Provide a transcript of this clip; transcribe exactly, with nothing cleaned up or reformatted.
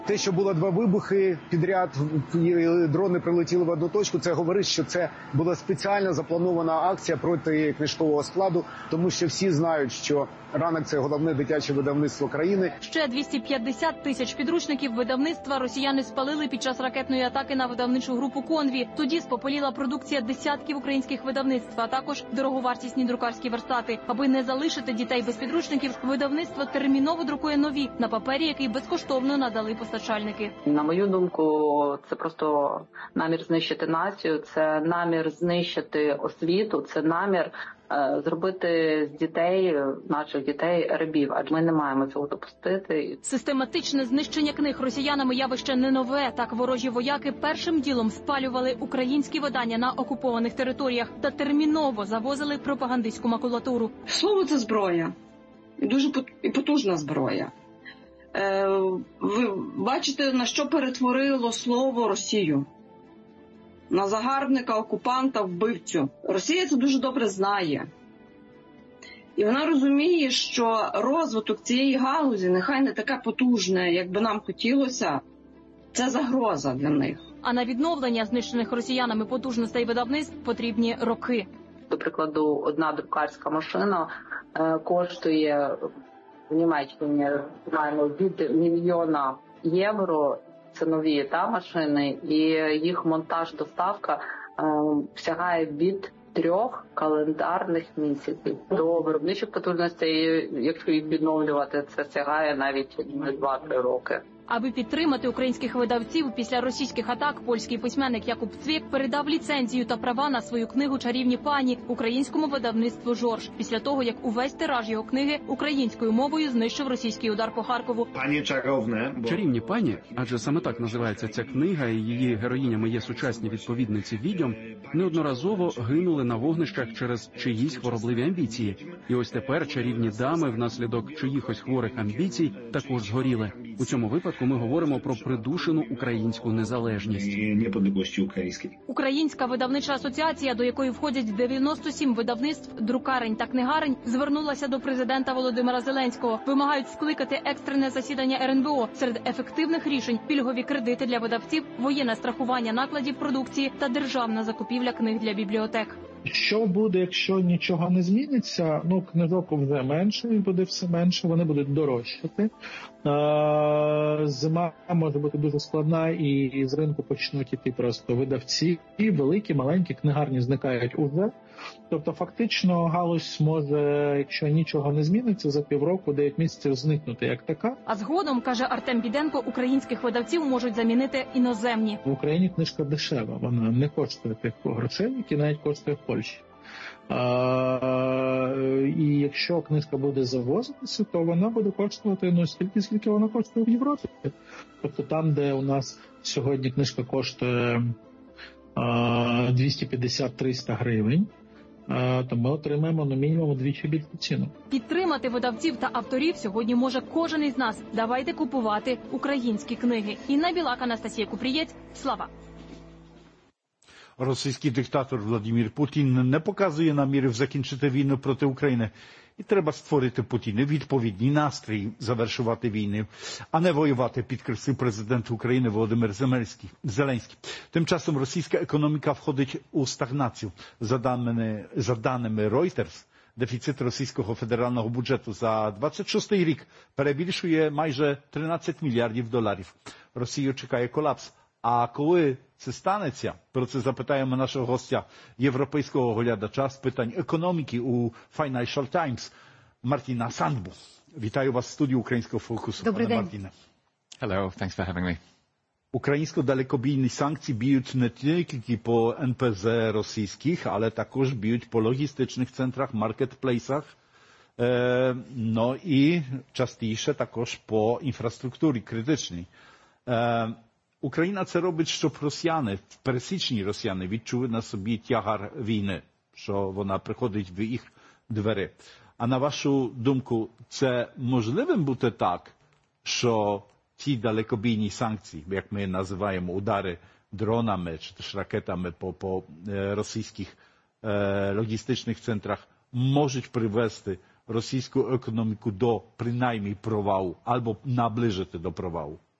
Те, що було два вибухи підряд, і дрони прилетіли в одну точку, це говорить, що це була спеціально запланована акція проти книжкового складу, тому що всі знають, що «Ранок» – це головне дитяче видавництво країни. Ще двісті п'ятдесят тисяч підручників видавництва росіяни спалили під час ракетної атаки на видавничу групу «Конві». Тоді спопеліла продукція десятків українських видавництв, а також дороговартісні друкарські верстати. Аби не залишити дітей без підручників, видавництво терміново друкує нові на папері, який безкоштовно надали постачальники. На мою думку, це просто намір знищити націю, це намір знищити освіту, це намір е, зробити з дітей, наших дітей, рабів, адже ми не маємо цього допустити. Систематичне знищення книг росіянами явище не нове. Так ворожі вояки першим ділом спалювали українські видання на окупованих територіях та терміново завозили пропагандистську макулатуру. Слово – це зброя. І дуже потужна зброя. Ви бачите, на що перетворило слово Росію? На загарбника, окупанта, вбивцю. Росія це дуже добре знає. І вона розуміє, що розвиток цієї галузі, нехай не така потужна, як би нам хотілося, це загроза для них. А на відновлення знищених росіянами потужностей видавництв потрібні роки. До прикладу, одна друкарська машина е, коштує в Німеччині, маємо від мільйона євро. Це нові та машини, і їх монтаж, доставка е, сягає від трьох календарних місяців. До виробничих потужностей, якщо їх відновлювати, це сягає навіть два-три роки. Аби підтримати українських видавців, після російських атак польський письменник Якуб Цвєк передав ліцензію та права на свою книгу «Чарівні пані» українському видавництву «Жорж», після того, як увесь тираж його книги українською мовою знищив російський удар по Харкову. Пані Чаровне, бо... «Чарівні пані», адже саме так називається ця книга, і її героїнями є сучасні відповідниці відьом, неодноразово гинули на вогнищах через чиїсь хворобливі амбіції. І ось тепер чарівні дами внаслідок чиїхось хворих амбіцій також згоріли. У цьому випадку ми говоримо про придушену українську незалежність. Українська видавнича асоціація, до якої входять дев'яносто сім видавництв, друкарень та книгарень, звернулася до президента Володимира Зеленського. Вимагають скликати екстрене засідання ер ен бе о. Серед ефективних рішень – пільгові кредити для видавців, воєнне страхування накладів продукції та державна закупівля книг для бібліотек. Що буде, якщо нічого не зміниться? Ну, книжок вже менше, буде все менше, вони будуть дорожчати. Зима може бути дуже складна, і з ринку почнуть іти просто видавці. І великі, маленькі книгарні зникають уже. Тобто, фактично, галузь може, якщо нічого не зміниться, за півроку, дев'ять місяців зникнути як така. А згодом, каже Артем Біденко, українських видавців можуть замінити іноземні. В Україні книжка дешева, вона не коштує тих грошей, які навіть коштує в Польщі. А, і якщо книжка буде завозитися, то вона буде коштувати ну, стільки, скільки вона коштує в Європі. Тобто там, де у нас сьогодні книжка коштує а, двісті п'ятдесят - триста гривень, то ми отримаємо на мінімум двічі більшу ціну. Підтримати видавців та авторів сьогодні може кожен із нас. Давайте купувати українські книги. Інна Білак, Анастасія Купрієць. Слава! Російський диктатор Владимир Путін не показує намірів закінчити війну проти України. І треба створити Путіну відповідний настрій завершувати війну, а не воювати, підкреслив президент України Володимир Зеленський. Тим часом російська економіка входить у стагнацію. За даними, за даними Reuters, дефіцит російського федерального бюджету за двадцять шостий рік перебільшує майже тринадцять мільярдів доларів. Росію чекає колапс. А коли це станеться, про це запитаємо нашого гостя, європейського оглядача з питань економіки у Financial Times, Мартіна Сандбу. Вітаю вас в студії Українського фокусу. Добрий день. Мартіне. Hello, thanks for having me. Українсько-далекобійні санкції б'ють не тільки по ен пе зет російських, але також б'ють по логістичних центрах, маркетплейсах, е, ну і частіше також по інфраструктурі критичній. Е, Україна це робить, щоб росіяни, пересічні росіяни, відчули на собі тягар війни, що вона приходить в їх двері. А на вашу думку, це можливим бути так, що ті далекобійні санкції, як ми називаємо удари дронами чи теж ракетами по, по російських е, логістичних центрах, можуть привести російську економіку до принаймні провалу або наближити до провалу?